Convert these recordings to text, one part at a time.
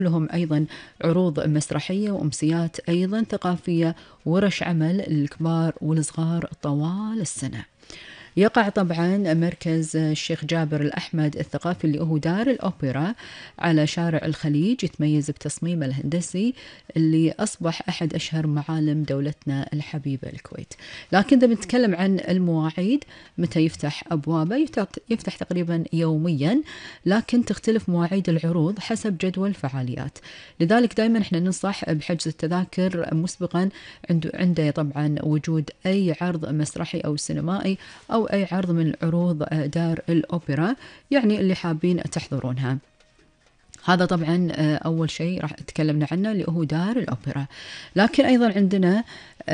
لهم أيضا عروض مسرحية وأمسيات أيضا ثقافية، ورش عمل للكبار والصغار طوال السنة. يقع طبعا مركز الشيخ جابر الأحمد الثقافي اللي هو دار الأوبرا على شارع الخليج، يتميز بتصميمه الهندسي اللي أصبح أحد أشهر معالم دولتنا الحبيبة الكويت. لكن إذا بنتكلم عن المواعيد متى يفتح أبوابه، يفتح تقريبا يوميا، لكن تختلف مواعيد العروض حسب جدول فعاليات. لذلك دائما احنا ننصح بحجز التذاكر مسبقا عنده طبعا وجود أي عرض مسرحي أو سينمائي أو أي عرض من عروض دار الأوبرا، يعني اللي حابين تحضرونها. هذا طبعا أول شيء راح تكلمنا عنه اللي هو دار الأوبرا. لكن أيضا عندنا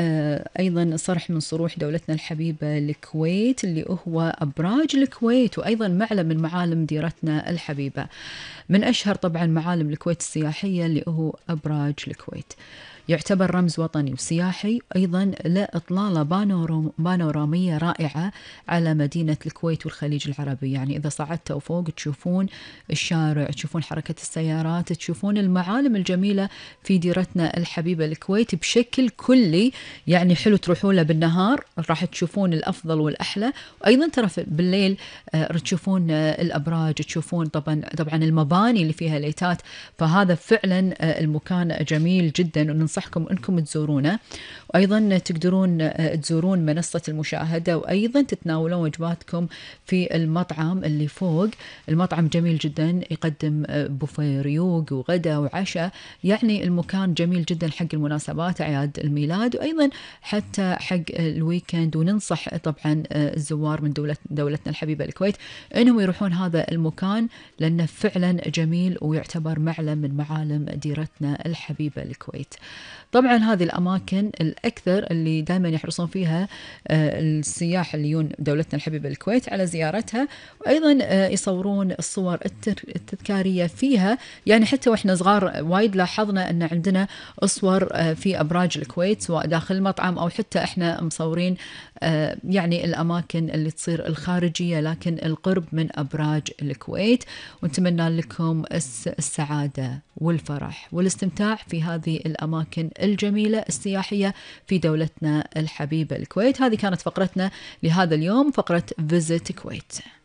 أيضا صرح من صروح دولتنا الحبيبة الكويت اللي هو أبراج الكويت، وأيضا معلم من معالم ديرتنا الحبيبة. من أشهر طبعا معالم الكويت السياحية اللي هو أبراج الكويت، يعتبر رمز وطني وسياحي، أيضا له إطلالة بانورامية رائعة على مدينة الكويت والخليج العربي. يعني إذا صعدتوا فوق تشوفون الشارع، تشوفون حركة السيارات، تشوفون المعالم الجميلة في ديرتنا الحبيبة الكويت بشكل كلي. يعني حلو تروحون له بالنهار، راح تشوفون الأفضل والأحلى، وأيضا ترى بالليل تشوفون الأبراج، تشوفون طبعا المباني اللي فيها ليتات. فهذا فعلا المكان جميل جدا، وننصحكم أنكم تزورونه. وأيضا تقدرون تزورون منصة المشاهدة، وأيضا تتناولون وجباتكم في المطعم اللي فوق. المطعم جميل جدا، يقدم بوفيه ريوق وغدا وعشاء. يعني المكان جميل جدا حق المناسبات، أعياد الميلاد، وأيضا حتى حق الويكند. وننصح طبعا الزوار من دولتنا الحبيبة الكويت أنهم يروحون هذا المكان، لأنه فعلا جميل ويعتبر معلم من معالم ديرتنا الحبيبة الكويت. طبعا هذه الأماكن الأكثر اللي دائما يحرصون فيها السياح اللي يجون دولتنا الحبيبة الكويت على زيارتها، وأيضا يصورون الصور التذكارية فيها. يعني حتى وإحنا صغار وايد لاحظنا أن عندنا صور في أبراج الكويت، سواء داخل المطعم أو حتى إحنا مصورين يعني الأماكن اللي تصير الخارجية، لكن القرب من أبراج الكويت. ونتمنى لكم السعادة والفرح والاستمتاع في هذه الأماكن الجميلة السياحية في دولتنا الحبيبة الكويت. هذه كانت فقرتنا لهذا اليوم، فقرة فيزيت كويت.